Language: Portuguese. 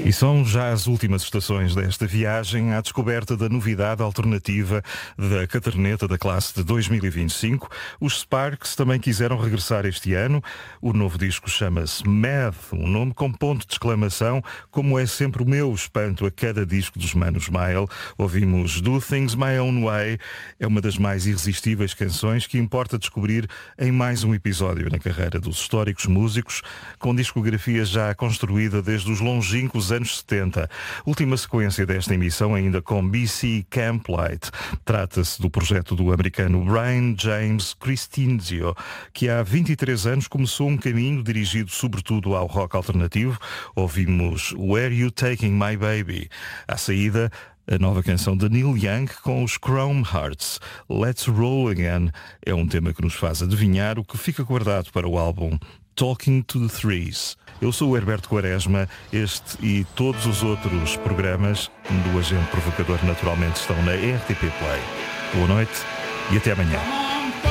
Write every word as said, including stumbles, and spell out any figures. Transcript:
E são já as últimas estações desta viagem à descoberta da novidade alternativa da caderneta da classe de dois mil e vinte e cinco. Os Sparks também quiseram regressar este ano. O novo disco chama-se Mad, um nome com ponto de exclamação, como é sempre o meu espanto a cada disco dos Manos Mile. Ouvimos Do Things My Own Way, é uma das mais irresistíveis canções que importa descobrir em mais um episódio na carreira dos históricos músicos, com discografia já construída desde os longínquos anos setenta. Última sequência desta emissão ainda com B C Camplight. Trata-se do projeto do americano Brian James Cristinzio, que há vinte e três anos começou um caminho dirigido sobretudo ao rock alternativo. Ouvimos Where You Taking My Baby. À saída, a nova canção de Neil Young com os Chrome Hearts. Let's Roll Again é um tema que nos faz adivinhar o que fica guardado para o álbum Talking to the Threes. Eu sou o Herberto Quaresma. Este e todos os outros programas do Agente Provocador naturalmente estão na R T P Play. Boa noite e até amanhã.